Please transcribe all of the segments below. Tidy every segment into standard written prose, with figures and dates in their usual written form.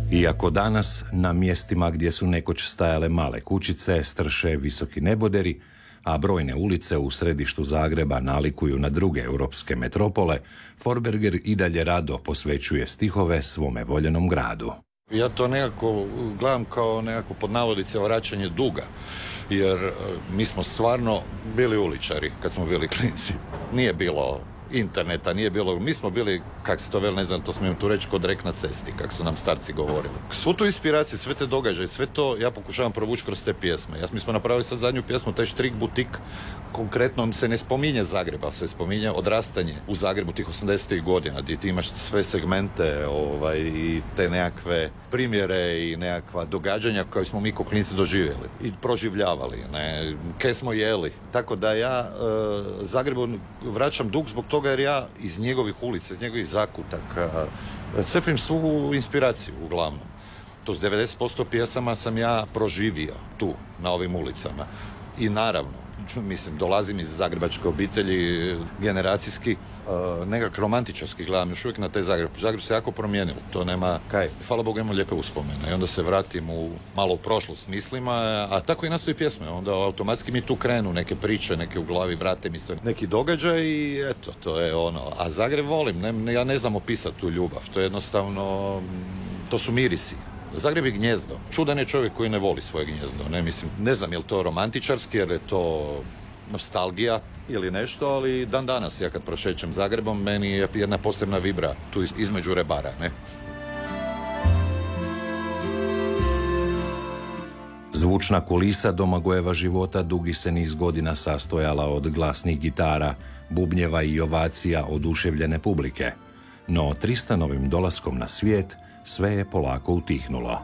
Iako danas na mjestima gdje su nekoć stajale male kućice strše visoki neboderi, a brojne ulice u središtu Zagreba nalikuju na druge europske metropole, Forberger i dalje rado posvećuje stihove svome voljenom gradu. Ja to nekako gledam kao nekako pod navodicima vraćanje duga, jer mi smo stvarno bili uličari kad smo bili klinci. Nije bilo interneta, nije bilo, mi smo bili, kak se to veli, ne znam, to smijem tu reći, kod rek na cesti, kak su nam starci govorili. Svu tu inspiraciju, sve te događaje, sve to ja pokušavam provući kroz te pjesme. Mi smo napravili sad zadnju pjesmu, taj Štrik butik, konkretno se ne spominje Zagreb, ali se spominje odrastanje u Zagrebu tih 80-ih godina, gdje ti imaš sve segmente i te nekakve primjere i nekakva događanja koje smo mi ko klinci doživjeli i proživljavali, kaj smo jeli. Tako da ja Zagrebu vraćam dug zbog toga jer ja iz njegovih ulica, iz njegovih zakutaka crpim svu inspiraciju uglavnom. To s 90% pjesama sam ja proživio tu, na ovim ulicama. I naravno, mislim, dolazim iz zagrebačke obitelji, generacijski, nekak romantičarski gledam još uvijek na taj Zagreb. Zagreb se jako promijenilo, to nema kaj. Hvala Bogu, imamo lijepe uspomene i onda se vratim malo u prošlost mislima, a tako i nastaju pjesme. Onda automatski mi tu krenu neke priče, neke u glavi, vrate mi se neki događaj i eto, to je ono. A Zagreb volim, ja ne znam opisati tu ljubav, to je jednostavno, to su mirisi. Zagreb je gnjezdo. Čudan je čovjek koji ne voli svoje gnjezdo. Ne znam je li to romantičarski, jer je to nostalgija ili nešto, ali dan danas ja kad prošećem Zagrebom, meni je jedna posebna vibra tu između rebara, ne? Zvučna kulisa Domagojeva života dugi se niz godina sastojala od glasnih gitara, bubnjeva i ovacija oduševljene publike. No Tristanovim dolaskom na svijet sve je polako utihnulo.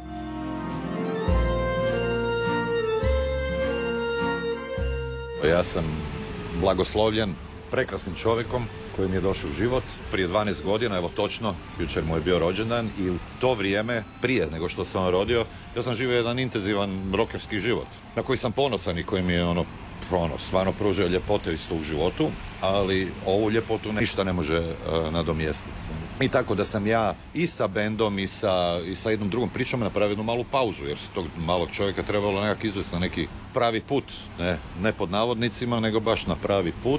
Ja sam blagoslovljen prekrasnim čovjekom koji mi je došao u život prije 12 godina, evo točno, jučer mu je bio rođendan i u to vrijeme, prije nego što sam rodio, ja sam živio jedan intenzivan rokerski život, na koji sam ponosan i koji mi je stvarno pružio ljepote isto u životu, ali ovu ljepotu ništa ne može nadomjestiti. I tako da sam ja i sa bendom i sa jednom drugom pričom napravio jednu malu pauzu, jer se tog malog čovjeka trebalo nekak izvesti na neki pravi put, ne pod navodnicima, nego baš na pravi put.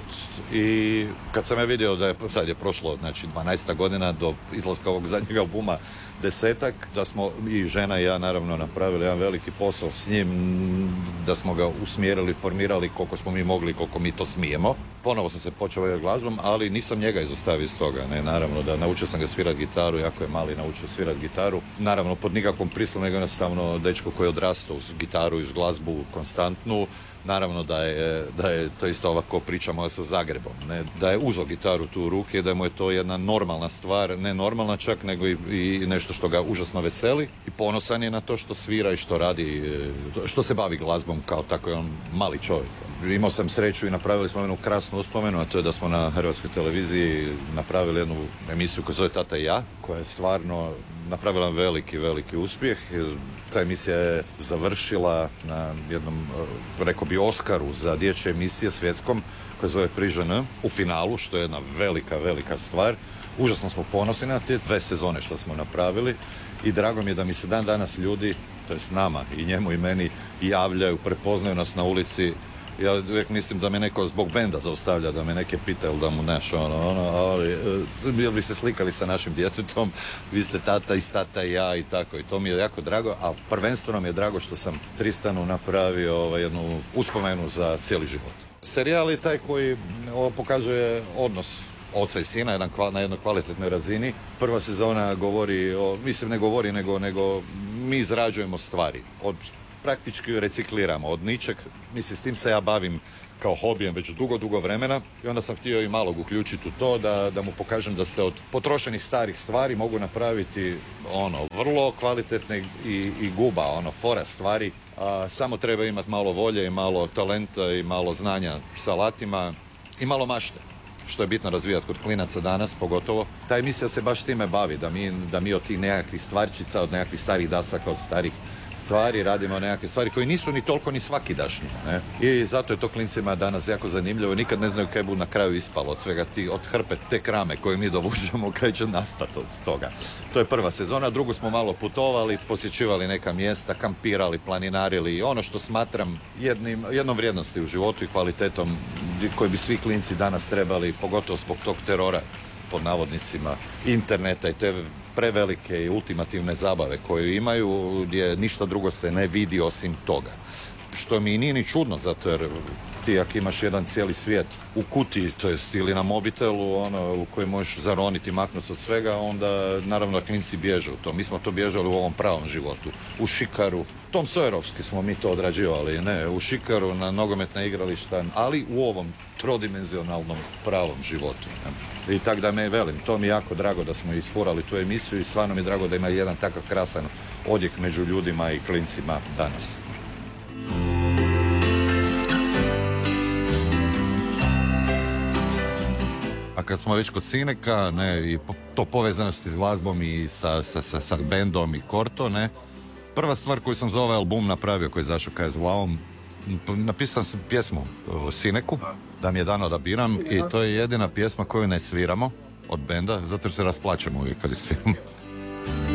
I kad sam ja vidio da je, sad je prošlo, znači 12 godina do izlaska ovog zadnjeg albuma, 10-ak, da smo i žena i ja naravno napravili jedan veliki posao s njim, da smo ga usmjerili, formirali koliko smo mi mogli, koliko mi to smijemo. Ponovo sam se počeo baviti glazbom, ali nisam njega izostavio iz toga. Naravno da naučio sam ga svirati gitaru, jako je mali naučio svirati gitaru. Naravno pod nikakvom prisilom, nego jednostavno dečko koji je odrastao uz gitaru i uz glazbu konstantnu. Naravno da je to isto ovako priča moja sa Zagrebom, da je uzeo gitaru tu u ruke, da mu je to jedna normalna stvar, ne normalna čak, nego i nešto što ga užasno veseli i ponosan je na to što svira i što radi, što se bavi glazbom kao tako je on mali čovjek. Imao sam sreću i napravili smo jednu krasnu uspomenu, a to je da smo na Hrvatskoj televiziji napravili jednu emisiju koja zove Tata i ja, koja je stvarno napravila veliki uspjeh. Ta emisija je završila na jednom, rekao bi, Oskaru za dječje emisije svjetskom, koja zove Prižen u finalu, što je jedna velika stvar. Užasno smo ponosni na te 2 sezone što smo napravili i drago mi je da mi se dan danas ljudi, to jest nama i njemu i meni, javljaju, prepoznaju nas na ulici. Ja uvijek mislim da me neko zbog benda zaustavlja, da me neke pita ili da mu ali bi se slikali sa našim djetetom, vi ste tata i ja i tako, i to mi je jako drago, a prvenstveno mi je drago što sam Tristanu napravio jednu uspomenu za cijeli život. Serijal je taj koji pokazuje odnos oca i sina na jednoj kvalitetnoj razini. Prva sezona govori, ne govori, nego mi izrađujemo stvari praktički recikliramo od ničeg. Mislim, s tim se ja bavim kao hobijem već dugo vremena i onda sam htio i malog uključiti u to da mu pokažem da se od potrošenih starih stvari mogu napraviti vrlo kvalitetne i guba, fora stvari. Samo treba imati malo volje i malo talenta i malo znanja s alatima i malo mašte, što je bitno razvijati kod klinaca danas pogotovo. Ta emisija se baš time bavi, da mi od tih nekakvih stvarčica, od nekakvih starih dasaka, od starih stvari, radimo nekakve stvari koje nisu ni toliko ni svakidašnje. Ne? I zato je to klincima danas jako zanimljivo. Nikad ne znaju kaj bu na kraju ispalo od svega od hrpe te krame koje mi dovučemo, kaj će nastati od toga. To je prva sezona. Drugu smo malo putovali, posjećivali neka mjesta, kampirali, planinarili i ono što smatram jednom vrijednosti u životu i kvalitetom koji bi svi klinci danas trebali, pogotovo zbog tog terora pod navodnicima interneta i te prevelike i ultimativne zabave koje imaju, gdje ništa drugo se ne vidi osim toga. Što mi nije ni čudno, zato jer ti ako imaš jedan cijeli svijet u kutiji, to jest ili na mobitelu, u kojem možeš zaroniti, maknuti od svega, onda naravno klinci bježe u to. Mi smo to bježali u ovom pravom životu. U šikaru, Tom Sojerovski smo mi to odrađivali, ne, u šikaru, na nogometna igrališta, ali u ovom trodimenzionalnom pravom životu. Ne. I tak da me velim, to mi je jako drago da smo isfurali tu emisiju i stvarno mi je drago da ima jedan takav krasan odjek među ljudima i klincima danas. A kad smo već kod Cineka, ne, i to povezanosti s glazbom i sa bendom i Korto, ne, prva stvar koju sam za ovaj album napravio, koji je zašao kaj s glavom, napisao sam pjesmu o Cineku, da mi je dano da biram, i to je jedina pjesma koju ne sviramo od benda, zato jer se rasplačemo uvijek kad je sviramo.